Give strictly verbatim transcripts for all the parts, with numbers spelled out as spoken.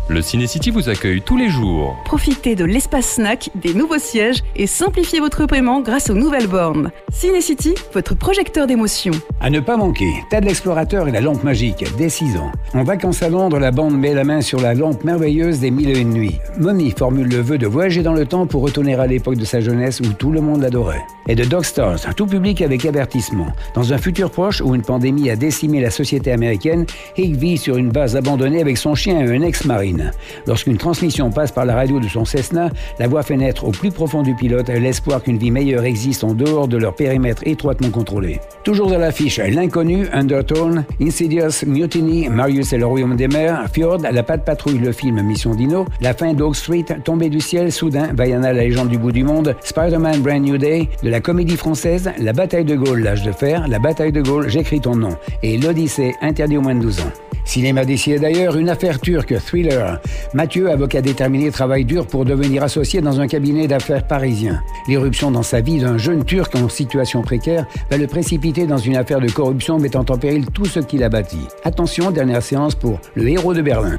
Le Ciné-City vous accueille tous les jours. Profitez de l'espace snack, des nouveaux sièges et simplifiez votre paiement grâce aux nouvelles bornes. Ciné-City, votre projecteur d'émotion. À ne pas manquer, Tad l'explorateur et la lampe magique, dès six ans. En vacances à Londres, la bande met la main sur la lampe merveilleuse des mille et une nuits. Mommy formule le vœu de voyager dans le temps pour retourner à l'époque de sa jeunesse où tout le monde l'adorait. Et de Dog Stars, tout public avec avertissement. Dans un futur proche où une pandémie a décimé la société américaine, Hick vit sur une base abandonnée avec son chien et un ex-marine. Lorsqu'une transmission passe par la radio de son Cessna, la voix fait naître au plus profond du pilote l'espoir qu'une vie meilleure existe en dehors de leur périmètre étroitement contrôlé. Toujours à l'affiche, L'inconnu, Undertone, Insidious, Mutiny, Marius et le royaume des mers, Fjord, La Patte Patrouille, le film Mission Dino, La fin d'Oak Street, Tombée du ciel, Soudain, Vaiana, la légende du bout du monde, Spider-Man, Brand New Day, de la comédie française, La bataille de Gaulle, l'âge de fer, La bataille de Gaulle, J'écris ton nom, et L'Odyssée, interdit aux moins de douze ans. Cinéma d'ici et d'ailleurs, une affaire turque, Thriller. Mathieu, avocat déterminé, travaille dur pour devenir associé dans un cabinet d'affaires parisien. L'irruption dans sa vie d'un jeune Turc en situation précaire va le précipiter dans une affaire de corruption mettant en péril tout ce qu'il a bâti. Attention, dernière séance pour Le héros de Berlin.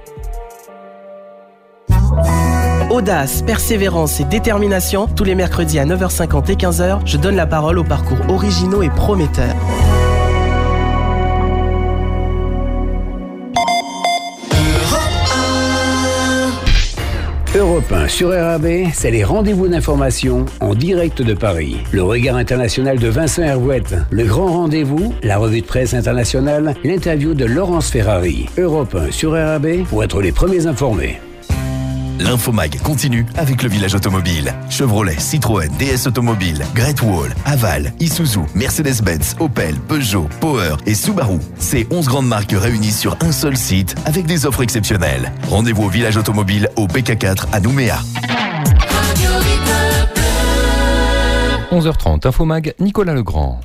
Audace, persévérance et détermination, tous les mercredis à neuf heures cinquante et quinze heures, je donne la parole aux parcours originaux et prometteurs. Europe un sur R A B, c'est les rendez-vous d'information en direct de Paris. Le regard international de Vincent Hervouette, le grand rendez-vous, la revue de presse internationale, l'interview de Laurence Ferrari. Europe un sur R A B pour être les premiers informés. L'Infomag continue avec le village automobile. Chevrolet, Citroën, D S Automobile, Great Wall, Haval, Isuzu, Mercedes-Benz, Opel, Peugeot, Power et Subaru. Ces onze grandes marques réunies sur un seul site avec des offres exceptionnelles. Rendez-vous au village automobile au B K quatre à Nouméa. onze heures trente, Infomag, Nicolas Legrand.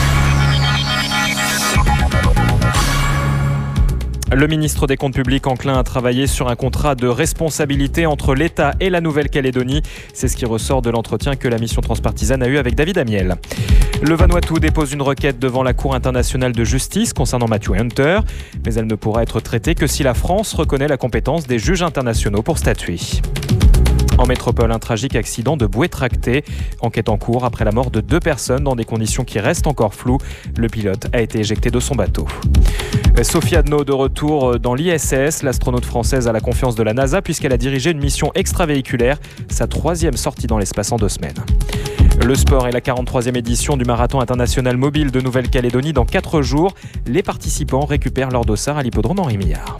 Le ministre des Comptes publics enclin à travailler sur un contrat de responsabilité entre l'État et la Nouvelle-Calédonie. C'est ce qui ressort de l'entretien que la mission transpartisane a eu avec David Amiel. Le Vanuatu dépose une requête devant la Cour internationale de justice concernant Matthew Hunter, mais elle ne pourra être traitée que si la France reconnaît la compétence des juges internationaux pour statuer. En métropole, un tragique accident de bouée tractée. Enquête en cours après la mort de deux personnes dans des conditions qui restent encore floues. Le pilote a été éjecté de son bateau. Sophie Adno de retour dans l'I S S. L'astronaute française a la confiance de la NASA puisqu'elle a dirigé une mission extravéhiculaire, sa troisième sortie dans l'espace en deux semaines. Le sport est la quarante-troisième édition du marathon international mobile de Nouvelle-Calédonie dans quatre jours. Les participants récupèrent leur dossard à l'hippodrome Henri Millard.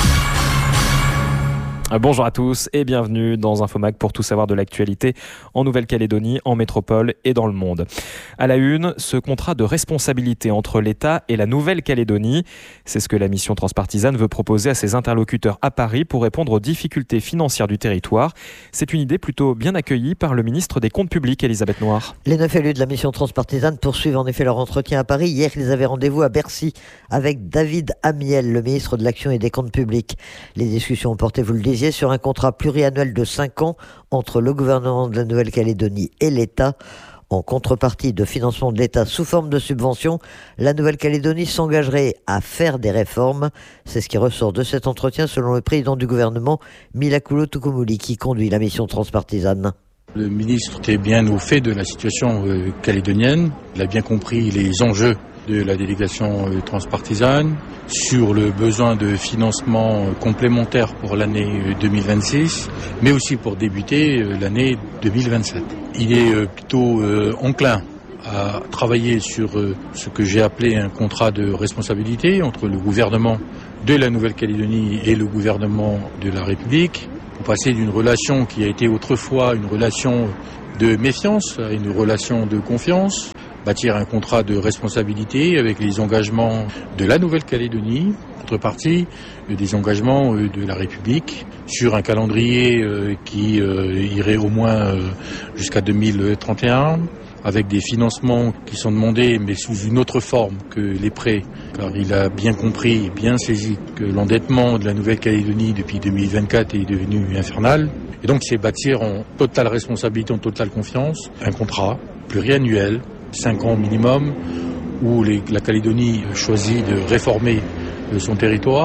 Bonjour à tous et bienvenue dans Infomag pour tout savoir de l'actualité en Nouvelle-Calédonie, en métropole et dans le monde. À la une, ce contrat de responsabilité entre l'État et la Nouvelle-Calédonie. C'est ce que la mission transpartisane veut proposer à ses interlocuteurs à Paris pour répondre aux difficultés financières du territoire. C'est une idée plutôt bien accueillie par le ministre des Comptes publics, Elisabeth Noir. Les neuf élus de la mission transpartisane poursuivent en effet leur entretien à Paris. Hier, ils avaient rendez-vous à Bercy avec David Amiel, le ministre de l'Action et des Comptes publics. Les discussions ont porté, vous le disiez, sur un contrat pluriannuel de cinq ans entre le gouvernement de la Nouvelle-Calédonie et l'État. En contrepartie de financement de l'État sous forme de subvention, la Nouvelle-Calédonie s'engagerait à faire des réformes. C'est ce qui ressort de cet entretien selon le président du gouvernement, Milakulo Tukumuli, qui conduit la mission transpartisane. Le ministre est bien au fait de la situation euh, calédonienne. Il a bien compris les enjeux de la délégation euh, transpartisane sur le besoin de financement euh, complémentaire pour l'année euh, deux mille vingt-six, mais aussi pour débuter euh, l'année deux mille vingt-sept. Il est euh, plutôt euh, enclin à travailler sur euh, ce que j'ai appelé un contrat de responsabilité entre le gouvernement de la Nouvelle-Calédonie et le gouvernement de la République, pour passer d'une relation qui a été autrefois une relation de méfiance à une relation de confiance, bâtir un contrat de responsabilité avec les engagements de la Nouvelle-Calédonie, contrepartie des engagements de la République, sur un calendrier qui irait au moins jusqu'à deux mille trente et un, avec des financements qui sont demandés, mais sous une autre forme que les prêts, car il a bien compris, bien saisi que l'endettement de la Nouvelle-Calédonie depuis deux mille vingt-quatre est devenu infernal. Et donc c'est bâtir en totale responsabilité, en totale confiance, un contrat pluriannuel, cinq ans minimum, où les, la Calédonie choisit de réformer son territoire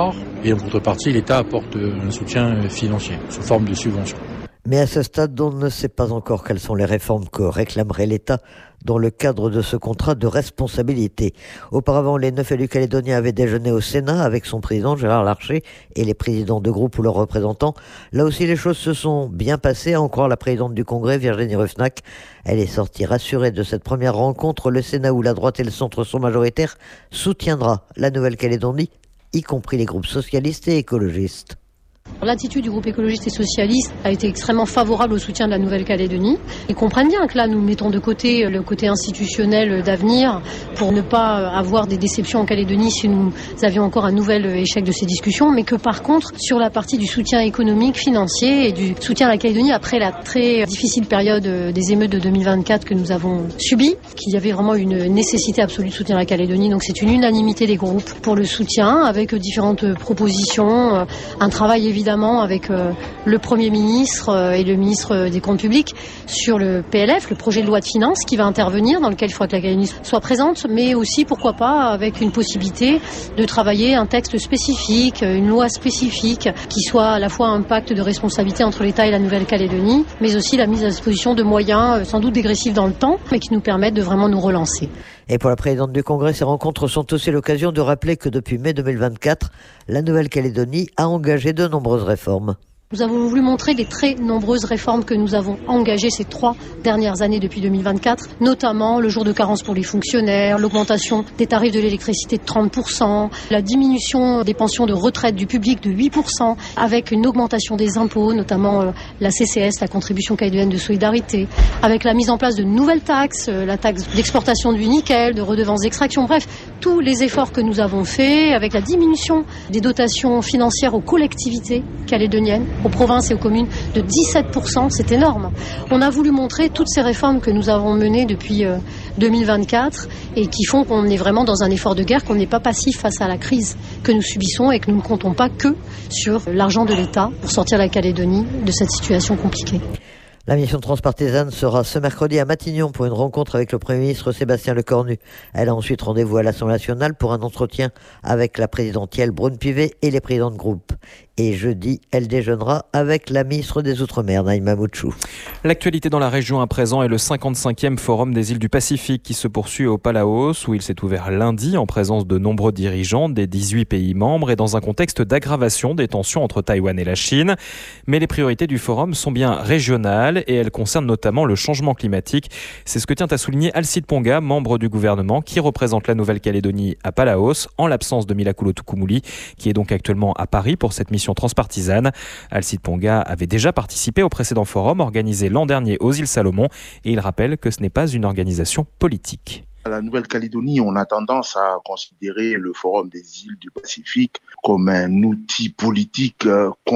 Et en contrepartie, l'État apporte un soutien financier sous forme de subvention. Mais à ce stade, on ne sait pas encore quelles sont les réformes que réclamerait l'État dans le cadre de ce contrat de responsabilité. Auparavant, les neuf élus calédoniens avaient déjeuné au Sénat avec son président Gérard Larcher et les présidents de groupe ou leurs représentants. Là aussi, les choses se sont bien passées, à en croire la présidente du Congrès, Virginie Ruffnack. Elle est sortie rassurée de cette première rencontre. Le Sénat, où la droite et le centre sont majoritaires, soutiendra la Nouvelle-Calédonie, y compris les groupes socialistes et écologistes. L'attitude du groupe écologiste et socialiste a été extrêmement favorable au soutien de la Nouvelle-Calédonie. Ils comprennent bien que là, nous mettons de côté le côté institutionnel d'avenir pour ne pas avoir des déceptions en Calédonie si nous avions encore un nouvel échec de ces discussions, mais que par contre, sur la partie du soutien économique, financier et du soutien à la Calédonie après la très difficile période des émeutes de deux mille vingt-quatre que nous avons subies, qu'il y avait vraiment une nécessité absolue de soutenir la Calédonie. Donc c'est une unanimité des groupes pour le soutien avec différentes propositions, un travail évident évidemment avec euh, le Premier ministre euh, et le ministre des Comptes publics sur le P L F, le projet de loi de finances qui va intervenir, dans lequel il faudra que la Calédonie soit présente, mais aussi, pourquoi pas, avec une possibilité de travailler un texte spécifique, une loi spécifique, qui soit à la fois un pacte de responsabilité entre l'État et la Nouvelle-Calédonie, mais aussi la mise à disposition de moyens euh, sans doute dégressifs dans le temps, mais qui nous permettent de vraiment nous relancer. Et pour la présidente du Congrès, ces rencontres sont aussi l'occasion de rappeler que depuis mai deux mille vingt-quatre, la Nouvelle-Calédonie a engagé de nombreuses réformes. Nous avons voulu montrer les très nombreuses réformes que nous avons engagées ces trois dernières années depuis deux mille vingt-quatre, notamment le jour de carence pour les fonctionnaires, l'augmentation des tarifs de l'électricité de trente pour cent, la diminution des pensions de retraite du public de huit pour cent, avec une augmentation des impôts, notamment euh, la C C S, la contribution calédonienne de solidarité, avec la mise en place de nouvelles taxes, euh, la taxe d'exportation du nickel, de redevances d'extraction, bref, tous les efforts que nous avons faits, avec la diminution des dotations financières aux collectivités calédoniennes, aux provinces et aux communes de dix-sept pour cent, c'est énorme. On a voulu montrer toutes ces réformes que nous avons menées depuis euh, deux mille vingt-quatre et qui font qu'on est vraiment dans un effort de guerre, qu'on n'est pas passif face à la crise que nous subissons et que nous ne comptons pas que sur l'argent de l'État pour sortir la Calédonie de cette situation compliquée. La mission transpartisane sera ce mercredi à Matignon pour une rencontre avec le Premier ministre Sébastien Lecornu. Elle a ensuite rendez-vous à l'Assemblée nationale pour un entretien avec la présidentielle Braun-Pivet et les présidents de groupe. Et jeudi, elle déjeunera avec la ministre des Outre-mer, Naïma Mouchou. L'actualité dans la région à présent est le cinquante-cinquième Forum des îles du Pacifique qui se poursuit au Palaos, où il s'est ouvert lundi en présence de nombreux dirigeants des dix-huit pays membres et dans un contexte d'aggravation des tensions entre Taïwan et la Chine. Mais les priorités du forum sont bien régionales et elles concernent notamment le changement climatique. C'est ce que tient à souligner Alcide Ponga, membre du gouvernement qui représente la Nouvelle-Calédonie à Palaos, en l'absence de Mila Kulo-Tukumuli, qui est donc actuellement à Paris pour cette mission transpartisane. Alcide Ponga avait déjà participé au précédent forum organisé l'an dernier aux îles Salomon et il rappelle que ce n'est pas une organisation politique. À la Nouvelle-Calédonie, on a tendance à considérer le Forum des îles du Pacifique comme un outil politique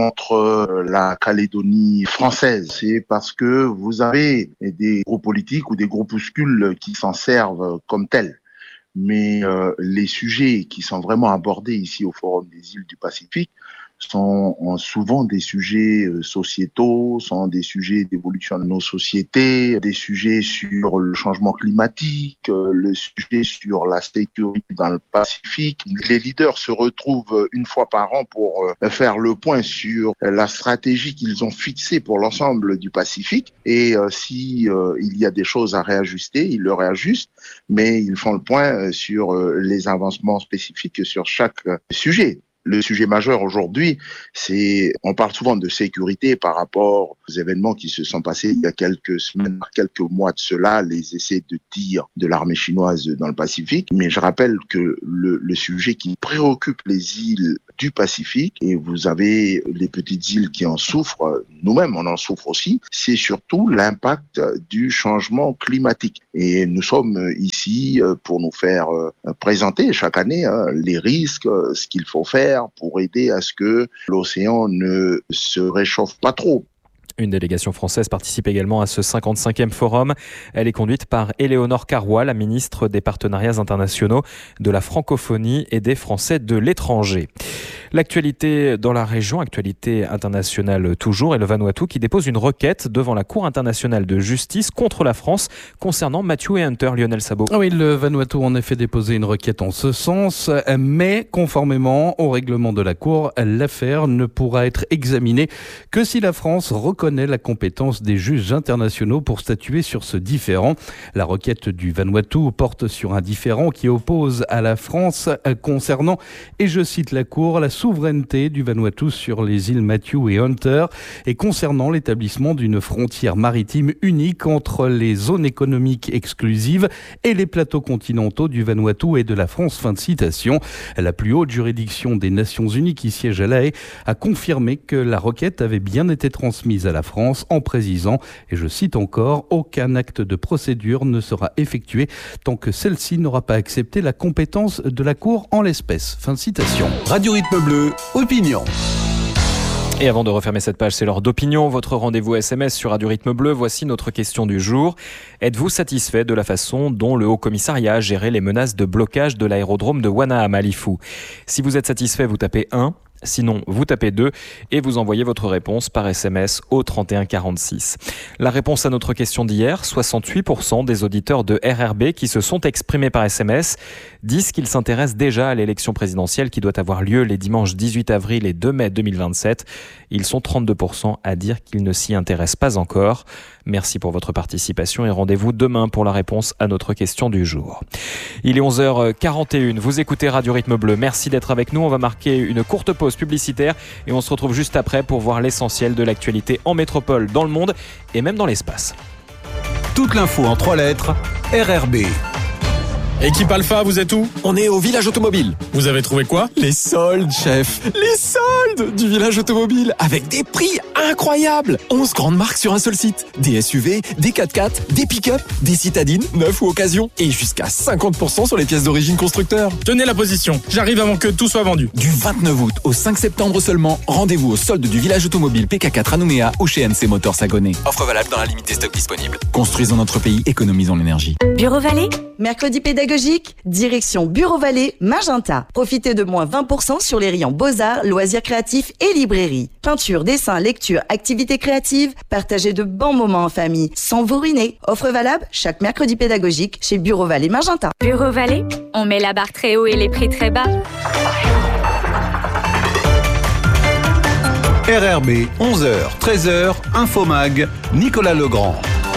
contre la Calédonie française. C'est parce que vous avez des groupes politiques ou des groupuscules qui s'en servent comme tels. Mais euh, les sujets qui sont vraiment abordés ici au Forum des îles du Pacifique sont souvent des sujets sociétaux, sont des sujets d'évolution de nos sociétés, des sujets sur le changement climatique, le sujet sur la sécurité dans le Pacifique. Les leaders se retrouvent une fois par an pour faire le point sur la stratégie qu'ils ont fixée pour l'ensemble du Pacifique. Et si euh, il y a des choses à réajuster, ils le réajustent, mais ils font le point sur les avancements spécifiques sur chaque sujet. Le sujet majeur aujourd'hui, c'est, on parle souvent de sécurité par rapport aux événements qui se sont passés il y a quelques semaines, quelques mois de cela, les essais de tir de l'armée chinoise dans le Pacifique. Mais je rappelle que le, le sujet qui préoccupe les îles du Pacifique, et vous avez les petites îles qui en souffrent, nous-mêmes on en souffre aussi, c'est surtout l'impact du changement climatique. Et nous sommes ici pour nous faire présenter chaque année hein, les risques, ce qu'il faut faire pour aider à ce que l'océan ne se réchauffe pas trop. Une délégation française participe également à ce cinquante-cinquième forum. Elle est conduite par Éléonore Carrois, la ministre des Partenariats internationaux, de la francophonie et des Français de l'étranger. L'actualité dans la région, actualité internationale toujours, et le Vanuatu qui dépose une requête devant la Cour internationale de justice contre la France concernant Matthew et Hunter. Lionel Sabot. Oui, le Vanuatu a en effet déposé une requête en ce sens, mais conformément au règlement de la Cour, l'affaire ne pourra être examinée que si la France reconnaît la compétence des juges internationaux pour statuer sur ce différend. La requête du Vanuatu porte sur un différend qui oppose à la France concernant, et je cite la Cour, la souveraineté du Vanuatu sur les îles Matthew et Hunter et concernant l'établissement d'une frontière maritime unique entre les zones économiques exclusives et les plateaux continentaux du Vanuatu et de la France. Fin de citation. La plus haute juridiction des Nations Unies qui siège à La Haye a confirmé que la requête avait bien été transmise à la France en précisant, et je cite encore, « Aucun acte de procédure ne sera effectué tant que celle-ci n'aura pas accepté la compétence de la Cour en l'espèce. » Fin de citation. Radio Rythme Bleu, opinion. Et avant de refermer cette page, c'est l'heure d'opinion. Votre rendez-vous S M S sur Radio Rythme Bleu. Voici notre question du jour. Êtes-vous satisfait de la façon dont le Haut-Commissariat a géré les menaces de blocage de l'aérodrome de Wana à Malifou? Si vous êtes satisfait, vous tapez un. Sinon, vous tapez deux et vous envoyez votre réponse par S M S au trente et un quarante-six. La réponse à notre question d'hier, soixante-huit pour cent des auditeurs de R R B qui se sont exprimés par S M S disent qu'ils s'intéressent déjà à l'élection présidentielle qui doit avoir lieu les dimanches dix-huit avril et deux mai deux mille vingt-sept. Ils sont trente-deux pour cent à dire qu'ils ne s'y intéressent pas encore. Merci pour votre participation et rendez-vous demain pour la réponse à notre question du jour. Il est onze heures quarante et une, vous écoutez Radio Rythme Bleu. Merci d'être avec nous. On va marquer une courte pause publicitaire et on se retrouve juste après pour voir l'essentiel de l'actualité en métropole, dans le monde et même dans l'espace. Toute l'info en trois lettres, R R B. Équipe Alpha, vous êtes où? On est au village automobile. Vous avez trouvé quoi? Les soldes, chef. Les soldes du village automobile. Avec des prix incroyables. onze grandes marques sur un seul site. Des S U V, des quatre-quatre, des pick-up, des citadines, neufs ou occasion. Et jusqu'à cinquante pour cent sur les pièces d'origine constructeur. Tenez la position. J'arrive avant que tout soit vendu. Du vingt-neuf août au cinq septembre seulement, rendez-vous au solde du village automobile P K quatre à Nouméa ou chez N C Motors Sagonnet. Offre valable dans la limite des stocks disponibles. Construisons notre pays, économisons l'énergie. Bureau Vallée, mercredi pédagogique, direction Bureau Vallée, Magenta. Profitez de moins vingt pour cent sur les rayons Beaux-Arts, Loisirs Créatifs et Librairie. Peinture, dessin, lecture, activités créatives, partagez de bons moments en famille, sans vous ruiner. Offre valable chaque mercredi pédagogique chez Bureau Vallée, Magenta. Bureau Vallée, on met la barre très haut et les prix très bas. R R B, onze heures, treize heures, Infomag, Nicolas Legrand.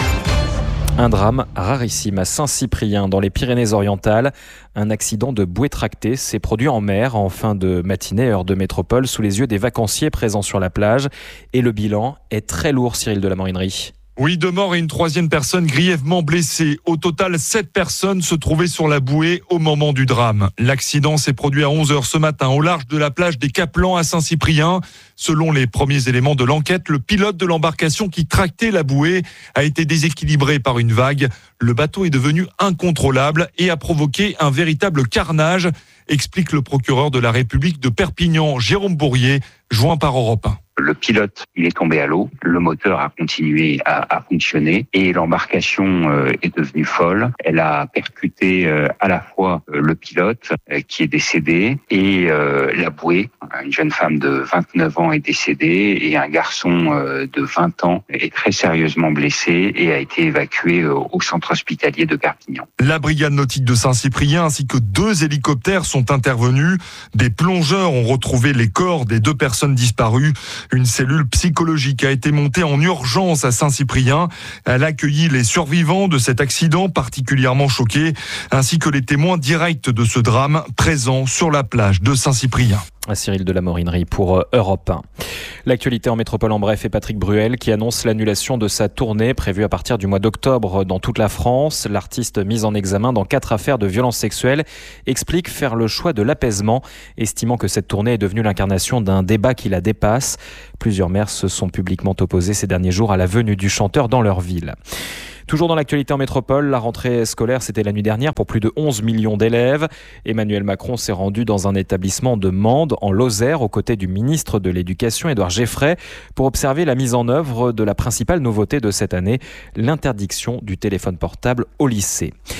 Un drame rarissime à Saint-Cyprien, dans les Pyrénées-Orientales. Un accident de bouée tractée s'est produit en mer en fin de matinée, heure de métropole, sous les yeux des vacanciers présents sur la plage. Et le bilan est très lourd, Cyril de la Morinerie. Oui, deux morts et une troisième personne grièvement blessée. Au total, sept personnes se trouvaient sur la bouée au moment du drame. L'accident s'est produit à onze heures ce matin au large de la plage des Caplans à Saint-Cyprien. Selon les premiers éléments de l'enquête, le pilote de l'embarcation qui tractait la bouée a été déséquilibré par une vague. Le bateau est devenu incontrôlable et a provoqué un véritable carnage, explique le procureur de la République de Perpignan, Jérôme Bourrier, joint par Europe un. Le pilote, il est tombé à l'eau, le moteur a continué à, à fonctionner et l'embarcation euh, est devenue folle. Elle a percuté euh, à la fois euh, le pilote euh, qui est décédé et euh, la bouée. Une jeune femme de vingt-neuf ans est décédée et un garçon euh, de vingt ans est très sérieusement blessé et a été évacué euh, au centre hospitalier de Perpignan. La brigade nautique de Saint-Cyprien ainsi que deux hélicoptères sont intervenus. Des plongeurs ont retrouvé les corps des deux personnes disparues. Une cellule psychologique a été montée en urgence à Saint-Cyprien. Elle a accueilli les survivants de cet accident particulièrement choqués, ainsi que les témoins directs de ce drame présents sur la plage de Saint-Cyprien. Cyril de la Morinerie pour Europe un. L'actualité en métropole en bref et Patrick Bruel qui annonce l'annulation de sa tournée prévue à partir du mois d'octobre dans toute la France. L'artiste mis en examen dans quatre affaires de violences sexuelles explique faire le choix de l'apaisement, estimant que cette tournée est devenue l'incarnation d'un débat qui la dépasse. Plusieurs maires se sont publiquement opposés ces derniers jours à la venue du chanteur dans leur ville. Toujours dans l'actualité en métropole, la rentrée scolaire, c'était la nuit dernière pour plus de onze millions d'élèves. Emmanuel Macron s'est rendu dans un établissement de Mende, en Lozère, aux côtés du ministre de l'Éducation, Édouard Geffray, pour observer la mise en œuvre de la principale nouveauté de cette année, l'interdiction du téléphone portable au lycée.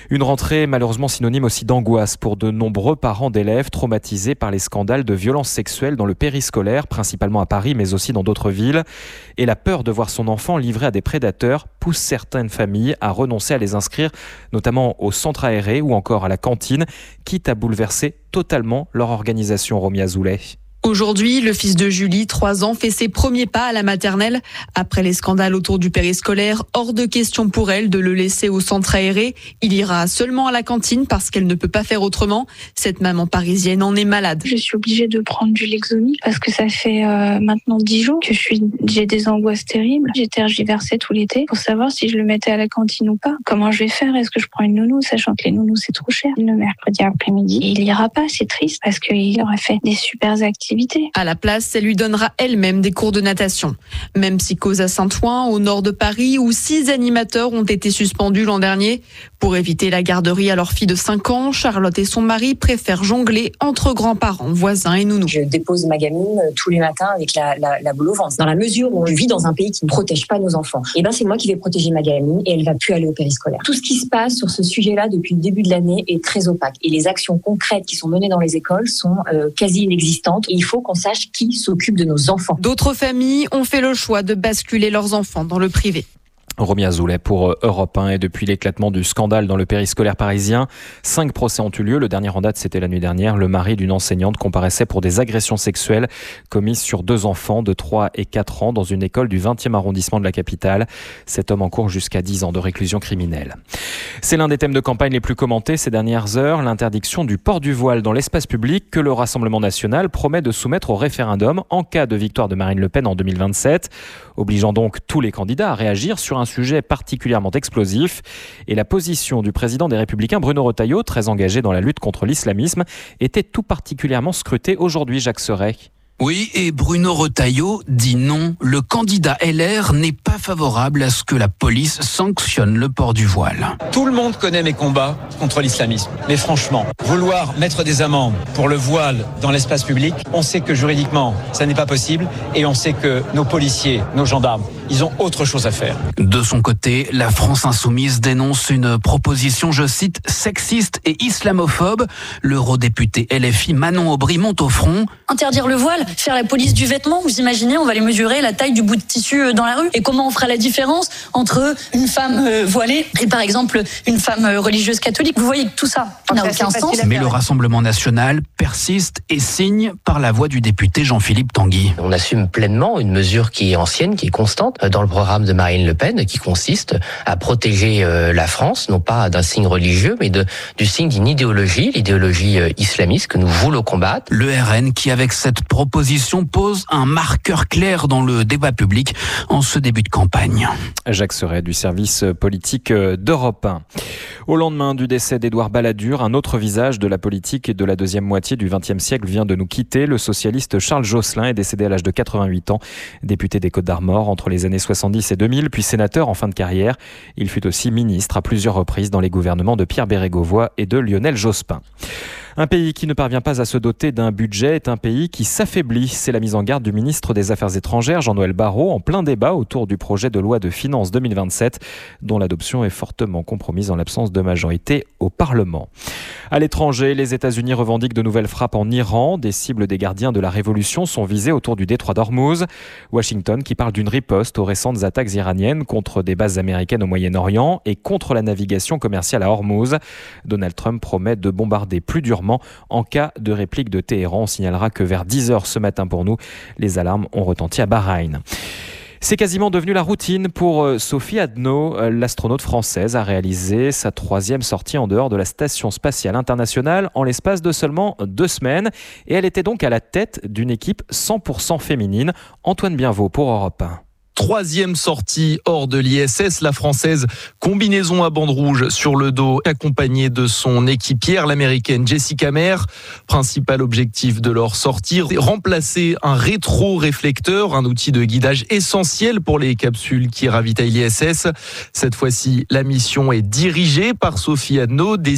Une rentrée malheureusement synonyme aussi d'angoisse pour de nombreux parents d'élèves traumatisés par les scandales de violences sexuelles dans le périscolaire, principalement à Paris mais aussi dans d'autres villes. Et la peur de voir son enfant livré à des prédateurs pousse certaines familles à renoncer à les inscrire, notamment au centre aéré ou encore à la cantine, quitte à bouleverser totalement leur organisation. Romy Azoulay. Aujourd'hui, le fils de Julie, trois ans, fait ses premiers pas à la maternelle. Après les scandales autour du périscolaire, hors de question pour elle de le laisser au centre aéré. Il ira seulement à la cantine parce qu'elle ne peut pas faire autrement. Cette maman parisienne en est malade. Je suis obligée de prendre du Lexomil parce que ça fait euh, maintenant dix jours que je suis, j'ai des angoisses terribles. J'ai tergiversé tout l'été pour savoir si je le mettais à la cantine ou pas. Comment je vais faire? Est-ce que je prends une nounou, sachant que les nounous c'est trop cher? Le mercredi après-midi, il ira pas, c'est triste parce qu'il aurait fait des super activités. À la place, elle lui donnera elle-même des cours de natation. Même psychose à Saint-Ouen, au nord de Paris, où six animateurs ont été suspendus l'an dernier. Pour éviter la garderie à leur fille de cinq ans, Charlotte et son mari préfèrent jongler entre grands-parents, voisins et nounous. Je dépose ma gamine tous les matins avec la, la, la boule au ventre. Dans la mesure où on vit dans un pays qui ne protège pas nos enfants, et ben c'est moi qui vais protéger ma gamine et elle va plus aller au périscolaire. Tout ce qui se passe sur ce sujet-là depuis le début de l'année est très opaque. Et les actions concrètes qui sont menées dans les écoles sont euh, quasi inexistantes. Et il faut qu'on sache qui s'occupe de nos enfants. D'autres familles ont fait le choix de basculer leurs enfants dans le privé. Romy Azoulay pour Europe un. Et depuis l'éclatement du scandale dans le périscolaire parisien, cinq procès ont eu lieu. Le dernier en date, c'était la nuit dernière. Le mari d'une enseignante comparaissait pour des agressions sexuelles commises sur deux enfants de trois et quatre ans dans une école du vingtième arrondissement de la capitale. Cet homme encourt jusqu'à dix ans de réclusion criminelle. C'est l'un des thèmes de campagne les plus commentés ces dernières heures, l'interdiction du port du voile dans l'espace public que le Rassemblement national promet de soumettre au référendum en cas de victoire de Marine Le Pen en deux mille vingt-sept, obligeant donc tous les candidats à réagir sur un sujet particulièrement explosif. Et la position du président des Républicains, Bruno Retailleau, très engagé dans la lutte contre l'islamisme, était tout particulièrement scrutée aujourd'hui. Jacques Serret. Oui, et Bruno Retailleau dit non. Le candidat L R n'est pas favorable à ce que la police sanctionne le port du voile. Tout le monde connaît mes combats contre l'islamisme. Mais franchement, vouloir mettre des amendes pour le voile dans l'espace public, on sait que juridiquement, ça n'est pas possible. Et on sait que nos policiers, nos gendarmes, ils ont autre chose à faire. De son côté, la France insoumise dénonce une proposition, je cite, sexiste et islamophobe. L'eurodéputé L F I Manon Aubry monte au front. Interdire le voile, faire la police du vêtement, vous imaginez, on va aller mesurer la taille du bout de tissu dans la rue. Et comment on fera la différence entre une femme voilée et par exemple une femme religieuse catholique? Vous voyez que tout ça n'a aucun sens. Mais le Rassemblement national persiste et signe par la voix du député Jean-Philippe Tanguy. On assume pleinement une mesure qui est ancienne, qui est constante dans le programme de Marine Le Pen, qui consiste à protéger la France, non pas d'un signe religieux, mais de, du signe d'une idéologie, l'idéologie islamiste que nous voulons combattre. Le R N qui, avec cette proposition, pose un marqueur clair dans le débat public en ce début de campagne. Jacques Serret du service politique d'Europe un. Au lendemain du décès d'Édouard Balladur, un autre visage de la politique de la deuxième moitié du vingtième siècle vient de nous quitter. Le socialiste Charles Josselin est décédé à l'âge de quatre-vingt-huit ans, député des Côtes-d'Armor entre les années soixante-dix et deux mille, puis sénateur en fin de carrière. Il fut aussi ministre à plusieurs reprises dans les gouvernements de Pierre Bérégovoy et de Lionel Jospin. Un pays qui ne parvient pas à se doter d'un budget est un pays qui s'affaiblit. C'est la mise en garde du ministre des Affaires étrangères, Jean-Noël Barrot, en plein débat autour du projet de loi de finances deux mille vingt-sept, dont l'adoption est fortement compromise en l'absence de majorité au Parlement. À l'étranger, les États-Unis revendiquent de nouvelles frappes en Iran. Des cibles des gardiens de la révolution sont visées autour du détroit d'Ormuz. Washington qui parle d'une riposte aux récentes attaques iraniennes contre des bases américaines au Moyen-Orient et contre la navigation commerciale à Ormuz. Donald Trump promet de bombarder plus durement en cas de réplique de Téhéran. On signalera que vers dix heures ce matin pour nous, les alarmes ont retenti à Bahreïn. C'est quasiment devenu la routine pour Sophie Adno. L'astronaute française a réalisé sa troisième sortie en dehors de la Station spatiale internationale en l'espace de seulement deux semaines. Et elle était donc à la tête d'une équipe cent pour cent féminine. Antoine Bienvaux pour Europe un. Troisième sortie hors de l'I S S, la française combinaison à bande rouge sur le dos, accompagnée de son équipière, l'américaine Jessica Meir. Principal objectif de leur sortie, remplacer un rétro-réflecteur, un outil de guidage essentiel pour les capsules qui ravitaillent l'I S S. Cette fois-ci, la mission est dirigée par Sophie Adno,